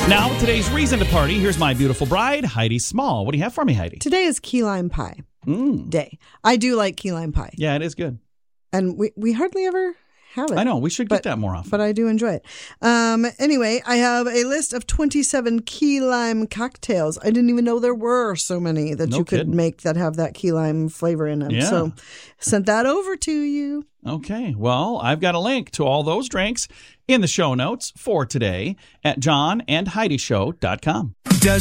Now, today's reason to party. Here's my beautiful bride, Heidi Small. What do you have for me, Heidi? Today is key lime pie day. I do like key lime pie. Yeah, it is good. And we hardly ever have it. I know. We should get that more often. But I do enjoy it. Anyway, I have a list of 27 key lime cocktails. I didn't even know there were so many that you could make that have that key lime flavor in them. Yeah. So sent that over to you. Okay. Well, I've got a link to all those drinks in the show notes for today at johnandheidishow.com.